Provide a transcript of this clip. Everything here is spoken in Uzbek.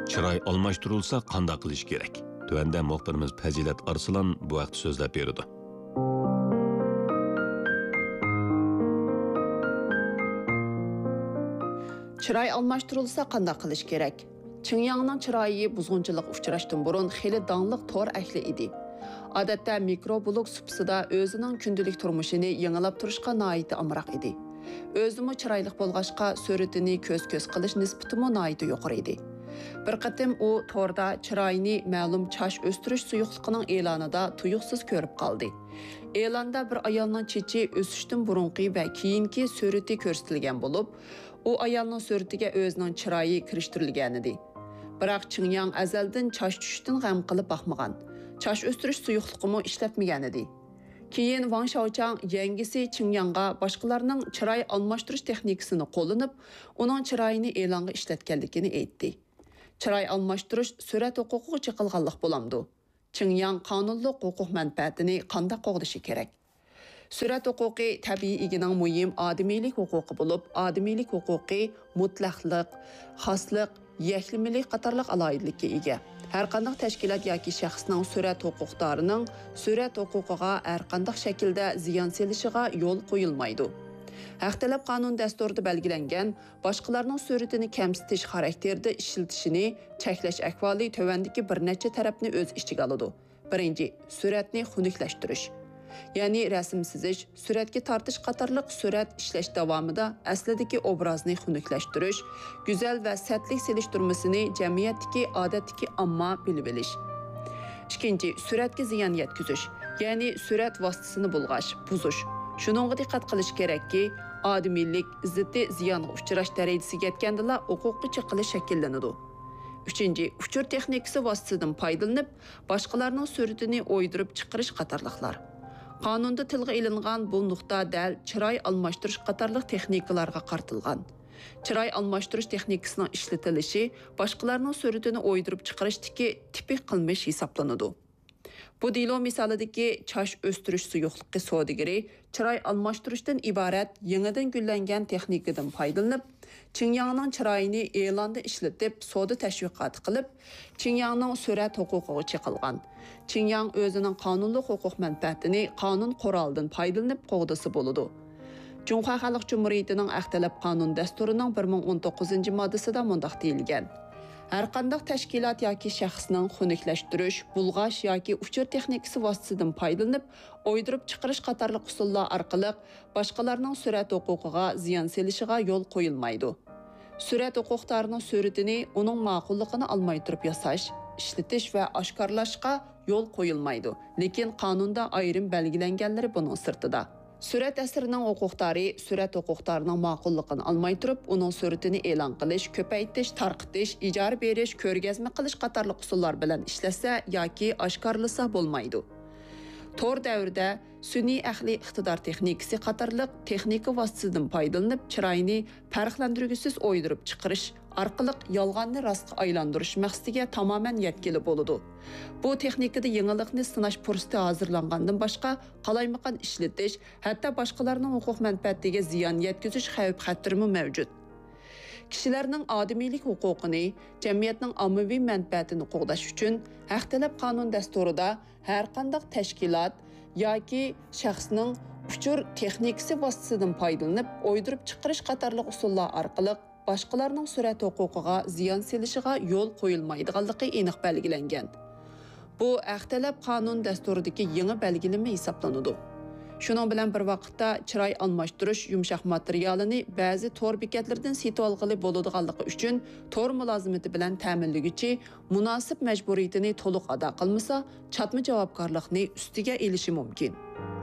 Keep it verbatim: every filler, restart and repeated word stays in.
Chiroy almashtirilsa qanday qilish kerak? Tövəndə muxbirimiz Fəzilət Arslan bu vaxt sözləb berdi. Chiroy almashtirilsa qanday qilish kerak? Çinyanның chiroyi buzg'unchilik uchrashdan burun xeli dangliq tor ahli edi. Odatda mikroblog supsida o'zining kundalik turmushini yangilab turishga noiti amroq edi. O'zimi chiroylik bo'lg'achqa suratini ko'z-ko'z qilish nisbatimi noiti yuqori edi. Bir qatim u torda chiroyini ma'lum chash o'stirish suyuqligining e'lonida tuyuqsiz ko'rib qoldi. E'londa bir ayolning chechi o'sishdan burunqi va keyingi surati ko'rsatilgan bo'lib, u ayolning suratiga o'zining chiroyi kirishtirilgan edi. Biroq Chinyang azaldan chash tushishdan g'am qilib baxmagan. Chash o'stirish suyuqligimi ishlatmagan edi. Keyin Wang Shaochang yangisi Chinyangga boshqalarning chiroy almashtirish texnikasini qo'llanib, uning chiroyini e'longa ishlatganligini aytdi. Chiroy almashtirish surat huquqiga chiqilganlik bo'lamdi. Chinyang qonunliq huquq manfaatini qanday qo'g'dishi kerak? Surat huquqi tabiiy egining muhim odamiylik huquqi bo'lib, odamiylik huquqi mutlaqlik, xoslik, yaklimilik qatorliq aloyidlikka ega. Har qanday tashkilot yoki shaxsning surat huquqdorining surat huquqiga har qanday shaklda ziyon selishiga yo'l qo'yilmaydi. Haq talab qonun dasturida belgilangan boshqalarning suratini kamsitish xarakterida ishlatishini cheklash ahvoli tövəndiki bir necha tarafni o'z ichiga oladi. Birinchi, suratni xunuklashtirish. Ya'ni rasm sizish, suratga tortish qatorliq surat ishlash davomida aslidagi obrazni xunuklashtirish, go'zal va satlik selishtirmasini jamiyatdagi odatdagi ammo bilib olish. Ikkinchi, suratga ziyon yetkazish, ya'ni surat vositasini bulg'ash, buzish. Shuningga diqqat qilish kerakki, odamiylik izzati ziyonga uchrash darajasiga yetgandala huquqiy chiqilish shakllanadi. Uchinchi, uchur texnikasi vositasidan foydalanib, boshqalarning suratini o'ydirib chiqarish qatorliqlar. Qonunda tilga ilingan bu nuqta dal chiroy almashtirish qatorliq texnikalarga qartilgan. Chiroy almashtirish texnikasining ishlatilishi boshqalarning suratini o'ydirib chiqarishdagi tipik qilmish hisoblanadi. Bu dilo misolidagi chash o'stirish suyuqligi savdogari chiroy almashtirishdan iborat yangidan gullangan texnikadan foydalanib, Chinyangning chiroyini e'londa ishlatib, savdo tashviqot qilib, Chinyangning surat huquqiga chiqilgan. Chinyang o'zining qonunli huquq manfaatini qonun qurolidan foydalanib qo'g'disi bo'ladi. Junxo Xalq Jumhuriyatining Ahtalab qonun dasturining bir ming o'n to'qqizinchi moddasida mundaq deyilgan. Har qanday tashkilot yoki shaxsning xunuklashtirish, bulg'ash yoki uchur texnikasi vositasidan foydalanib, o'ydirib chiqarish qatorliq usullar orqali boshqalarning surat huquqiga ziyon selishiga yo'l qo'yilmaydi. Surat huquqdorining suratini uning ma'qulligini olmay turib yasash, ishlatish va oshkorlashga yo'l qo'yilmaydi. Lekin qonunda ayrim belgilanganlari buning sirtida. Surat asrining huquqdori surat huquqdorining ma'qulligini olmay turib, uning suratini e'lon qilish, ko'paytirish, tarqitish, ijara berish, ko'rgazma qilish qatorliq usullar bilan ishlasa yoki oshkorlasa bo'lmaydi. Tor davrida sun'iy ahli iqtidor texnikasi qatorliq texnika vositasidan foydalanib, chiroyini farqlantirgisiz o'ydirib chiqarish orqali yolg'onni rostga aylantirish maqsadiga tamoman yetkili bo'ladi. Bu texnikada yangilikni sinash fursati hozirlangandan boshqa qalaymaqan ishlatish, hatto boshqalarning huquq manfaatiga ziyon yetkazish xavf-xatarimi mavjud. Kishilarning odamiylik huquqini, jamiyatning ommaviy manfaatini qo'g'dash uchun haq talab qonun dasturida har qanday tashkilot yoki shaxsning uchur texnikasi vositasidan foydalanib, o'ydirib chiqarish qatorliq usullar orqali boshqalarning surat huquqiga ziyon selishiga yo'l qo'yilmaydiganligi aniq belgilangan. Bu haq talab qonun dasturidagi yangi belgilama hisoblanadi. Shuning bilan bir vaqtda chiroy almashtirish yumshoq materialini ba'zi tor bekatlardan sotib olg'ili bo'ladiganligi uchun tor mulozimati bilan ta'minlaguchi munosib majburiyatini to'liq ado qilmasa, chatma javobgarlikni ustiga elishi mumkin.